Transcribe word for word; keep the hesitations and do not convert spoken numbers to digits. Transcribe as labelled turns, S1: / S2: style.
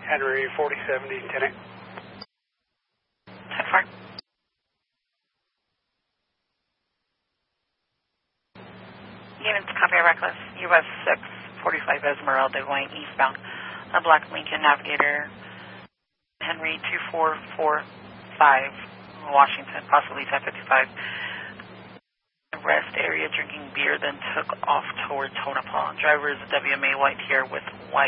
S1: Henry forty seventy, ten eight.
S2: ten four. Units copy reckless. U S six forty-five Esmeralda going eastbound. A black Lincoln Navigator. Henry two four four five, Washington, possibly ten fifty-five. Rest area drinking beer, then took off toward Tonopah. Driver is W M A white here with white.